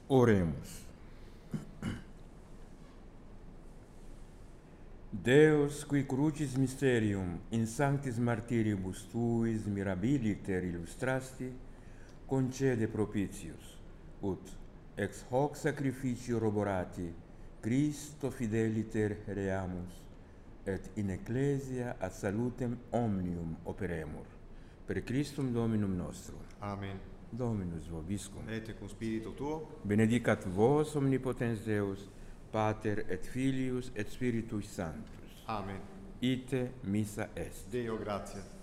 Oremos. Deus, qui crucis mysterium in sanctis martiribus tuis mirabiliter illustrasti, concede propitius, ut ex hoc sacrificio roborati Christo fideliter reamus, et in ecclesia ad salutem omnium operemur. Per Christum Dominum nostrum. Amen. Dominus vobiscum. Et cum spiritu tuo. Benedicat vos omnipotens Deus, Pater et Filius et Spiritus Sanctus. Amen. Ite missa est. Deo gratia.